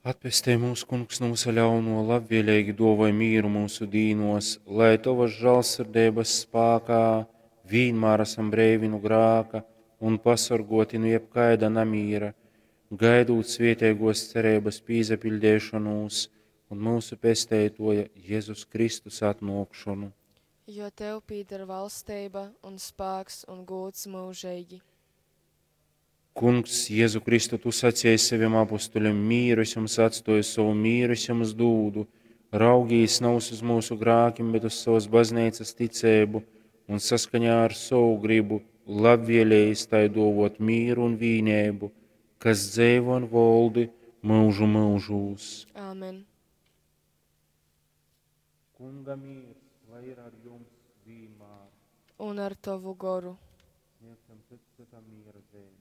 Atpestē mūsu kungs no mūsu ļauno, labvēlīgi dāvāj mīru mūsu dīnos, lai tavas žēlsirdības spēkā vienmēr esam brīvi no grēka un pasargoti no jebkaida nemīra, gaidot svētīgos cerības piepildīšanos un mūsu pestētoja Jēzus Kristus atnākšanu. Jo tev pieder valstība un spēks un gods mūžīgi. Kungs, Jēzu Kristu, tu sacīji saviem apustuļiem: mīru es jums atstāju, savu mīru es jums dūdu. Raugīs nav uz mūsu grēkiem, bet uz savas baznīcas ticību, un saskaņā ar savu gribu labvēlējis tai dāvot mīru un vienību, kas dzīvo un valdi mūžu mūžos. Āmen. Kunga mīrs, lai ir ar jums vienmēr. Un ar tavu goru. Sniegsim citam mīra dēļ.